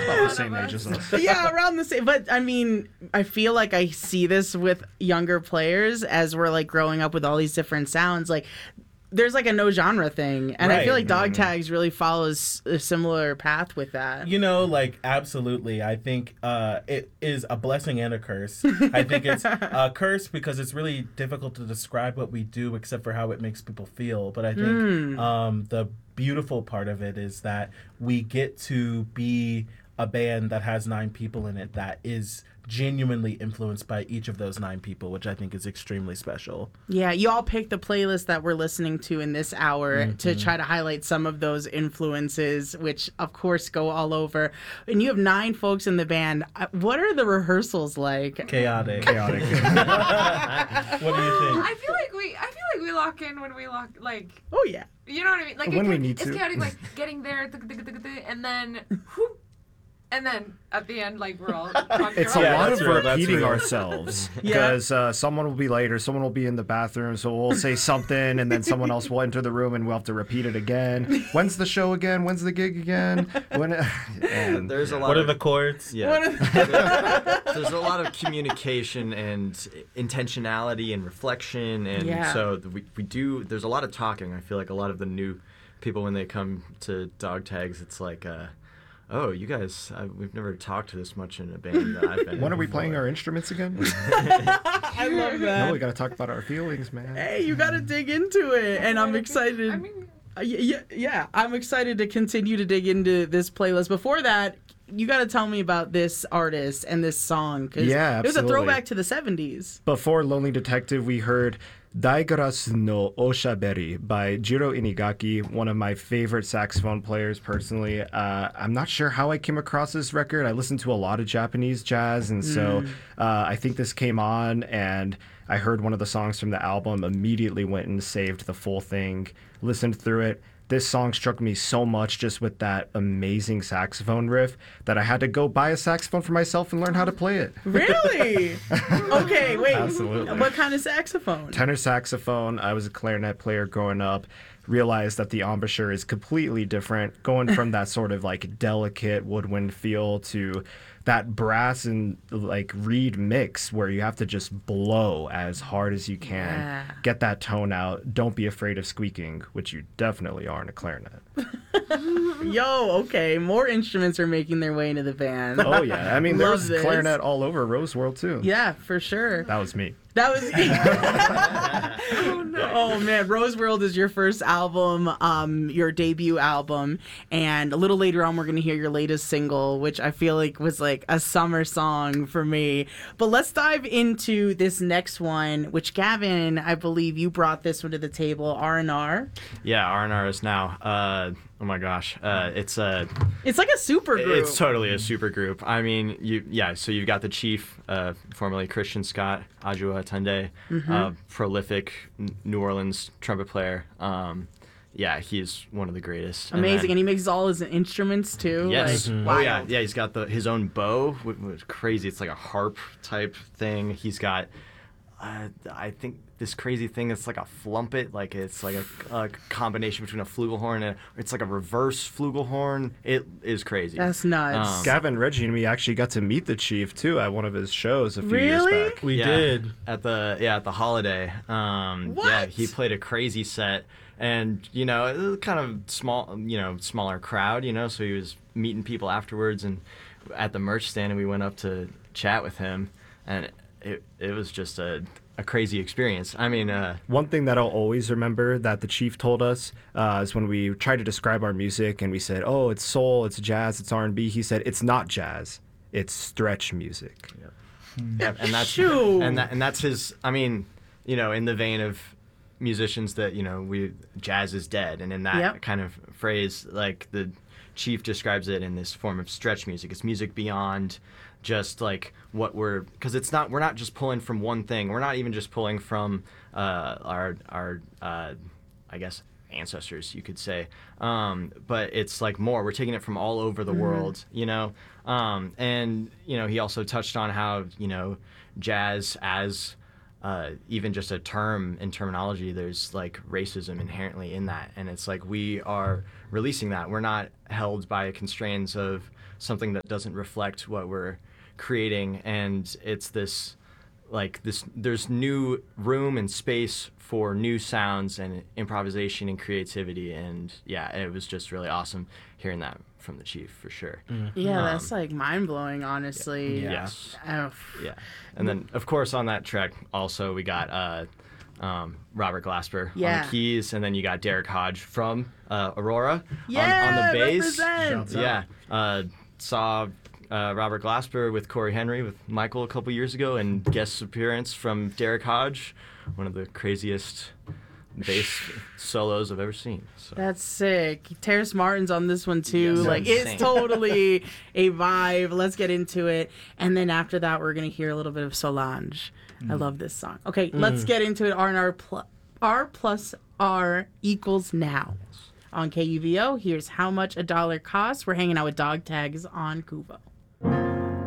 About the same age as us. Yeah, around the same. But I mean, I feel like I see this with younger players as we're like growing up with all these different sounds. Like, there's like a no genre thing, and I feel like Dog Tags really follows a similar path with that. You know, like, absolutely. I think it is a blessing and a curse. I think it's a curse because it's really difficult to describe what we do except for how it makes people feel. But I think the beautiful part of it is that we get to be a band that has 9 people in it that is genuinely influenced by each of those 9 people, which I think is extremely special. Yeah, you all picked the playlist that we're listening to in this hour to try to highlight some of those influences, which of course go all over. And you have 9 folks in the band. What are the rehearsals like? Chaotic. Chaotic. What do you think? I feel like we lock in when we lock, like, Oh yeah. you know what I mean? Like, When we need it's to. chaotic, like getting there, and then whoop, and then at the end, like, we're all It's a Yeah, lot of that's real, that's repeating real. ourselves Yeah. because someone will be late or someone will be in the bathroom, so we'll say something and then someone else will enter the room and we'll have to repeat it again. When's the show again? When's the gig again? And There's a lot What are of the chords? yeah. There's a lot of communication and intentionality and reflection, and Yeah. so we do. There's a lot of talking. I feel like a lot of the new people when they come to Dog Tags, it's like, oh, you guys, we've never talked this much in a band that I've been. when in are we before. playing our instruments again? I love that. No, we got to talk about our feelings, man. Hey, you got to dig into it, and I'm excited. I mean, Yeah, I'm excited to continue to dig into this playlist. Before that, you got to tell me about this artist and this song. 'Cause Yeah, it was a absolutely. throwback to the 70s. Before Lonely Detective, we heard Daigarasu no Oshaberi by Jiro Inigaki, one of my favorite saxophone players personally. I'm not sure how I came across this record. I listened to a lot of Japanese jazz, and so I think this came on, and I heard one of the songs from the album, immediately went and saved the full thing, listened through it. This song struck me so much just with that amazing saxophone riff that I had to go buy a saxophone for myself and learn how to play it. Really? Okay, wait. Absolutely. What kind of saxophone? Tenor saxophone. I was a clarinet player growing up. Realized that the embouchure is completely different, going from that sort of like delicate woodwind feel to that brass and like reed mix where you have to just blow as hard as you can, Yeah. get that tone out. Don't be afraid of squeaking, which you definitely are in a clarinet. Yo, okay. More instruments are making their way into the band. Oh yeah, I mean Love there's this. clarinet all over Rose World too. Yeah, for sure. That was me. That was. Oh man, Rose World is your first album, your debut album, and a little later on we're gonna hear your latest single, which I feel like was like a summer song for me. But let's dive into this next one, which Gavin, I believe you brought this one to the table, R&R. Yeah, R&R is now. Oh my gosh, it's It's like a super group. It's totally a super group. I mean, so you've got the Chief, formerly Christian Scott, Ajua Tunde, prolific New Orleans trumpet player. Yeah, he's one of the greatest. Amazing, and he makes all his instruments too. Yes. Like, Oh wild. yeah. He's got his own bow, which was crazy. It's like a harp type thing. He's got, I think this crazy thing. It's like a flumpet. Like it's like a combination between a flugelhorn and it's like a reverse flugelhorn. It is crazy. That's nuts. Gavin, Reggie, and me actually got to meet the Chief too at one of his shows a few Really? years back. We did. at the holiday. Yeah, What? he played a crazy set, and it was kind of small, smaller crowd, so he was meeting people afterwards and at the merch stand, and we went up to chat with him, and it was just a crazy experience. I mean, One thing that I'll always remember that the Chief told us is when we tried to describe our music and we said, oh, it's soul, it's jazz, it's R&B. He said, it's not jazz, it's stretch music. yeah, and that's Shoo. and that's his. I mean, in the vein of musicians that jazz is dead, and in that Yep. kind of phrase, like the Chief describes it in this form of stretch music. It's music beyond just like what because we're not just pulling from one thing. We're not even just pulling from our I guess ancestors, you could say, but it's like more. We're taking it from all over the world, and he also touched on how jazz as even just a term in terminology, there's like racism inherently in that, and it's like we are releasing that. We're not held by constraints of something that doesn't reflect what we're creating, and it's this there's new room and space for new sounds and improvisation and creativity, and yeah, it was just really awesome hearing that from the Chief for sure. Yeah, that's like mind-blowing, honestly. Yeah. Yes. Oh, Yeah, and then of course on that track also we got Robert Glasper on Yeah. the keys, and then you got Derek Hodge from Aurora yeah, on the bass. represent! Shouts out. Yeah, saw Robert Glasper with Corey Henry with Michael a couple years ago, and guest appearance from Derek Hodge, one of the craziest bass solos I've ever seen. So. That's sick. Terrace Martin's on this one too. Yes. Like Insane. it's totally a vibe. Let's get into it. And then after that, we're gonna hear a little bit of Solange. I love this song. Okay, let's get into it. R plus R equals now. On KUVO, here's How Much a Dollar Costs. We're hanging out with Dog Tags on Kuvo.